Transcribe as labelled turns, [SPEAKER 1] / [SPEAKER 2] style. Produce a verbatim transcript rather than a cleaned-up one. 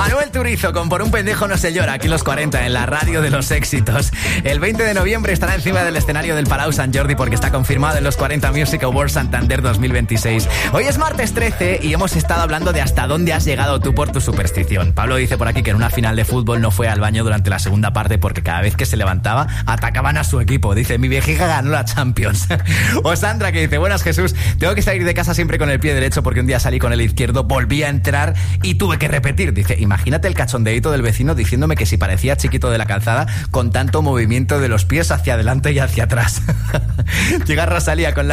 [SPEAKER 1] Manuel Turizo con Por un pendejo no se llora, aquí en los cuarenta, en la radio de los éxitos. El veinte de noviembre estará encima del escenario del Palau Sant Jordi porque está confirmado en los cuarenta Music Awards Santander dos mil veintiséis. Hoy es martes trece y hemos estado hablando de hasta dónde has llegado tú por tu superstición. Pablo dice por aquí que en una final de fútbol no fue al baño durante la segunda parte porque cada vez que se levantaba atacaban a su equipo. Dice, mi viejija ganó la Champions. O Sandra que dice, buenas Jesús, tengo que salir de casa siempre con el pie derecho porque un día salí con el izquierdo, volví a entrar y tuve que repetir. Dice, imagínate el cachondeíto del vecino diciéndome que si parecía chiquito de la calzada con tanto movimiento de los pies hacia adelante y hacia atrás. Llega Rosalía con la